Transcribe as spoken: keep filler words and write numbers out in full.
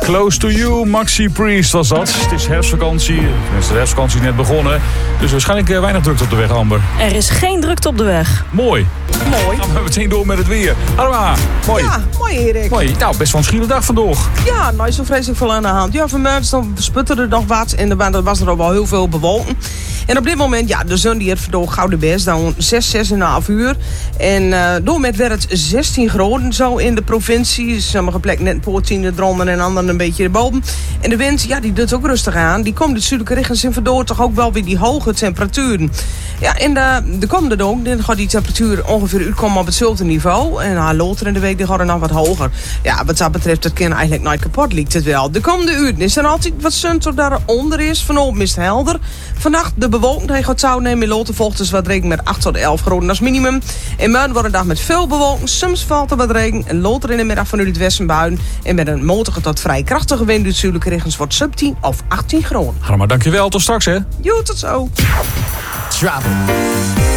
Close to You, Maxi Priest was dat. Het is herfstvakantie, tenminste de herfstvakantie is net begonnen. Dus waarschijnlijk uh, weinig drukte op de weg, Amber. Er is geen drukte op de weg. Mooi. Mooi. Dan gaan we meteen door met het weer. Hallo, mooi. Ja, mooi Erik. Mooi. Nou, best wel een schiele dag vandaag. Ja, nou is zo vreselijk veel aan de hand. Ja, vanmiddag dan sputterde er nog wat en er was er ook wel heel veel bewolken. En op dit moment, ja, de zon die heeft vandaag gouden best, dan zes, zes en een half uur. En uh, door met werd het zestien graden zo in de provincie. Sommige plekken net een paar tiende eronder en anderen een beetje erboven. En de wind, ja, die doet ook rustig aan. Die komt de zuidelijke richtingen en vandoor toch ook wel weer die hoge temperaturen. Ja, en de, de komende dag, dan gaat die temperatuur ongeveer uitkomen op hetzelfde niveau. En nou, later in de week, die gaat er nog wat hoger. Ja, wat dat betreft, dat kan eigenlijk nooit kapot, lijkt het wel. De komende uur is er altijd wat zon tot daaronder is. Vanochtend is het helder. Vannacht de bewolking, hij gaat zou nemen in Lotte volgt dus wat regen met acht tot elf graden als minimum. En morgen wordt een dag met veel bewolking. Soms valt er wat regen. En later in de middag vanuit het westen buien. En met een matige tot vrij krachtige wind uit zuidelijke richtingen wordt zeventien of achttien graden. Harma, dankjewel. Tot straks, hè. Jo, tot zo. Travel.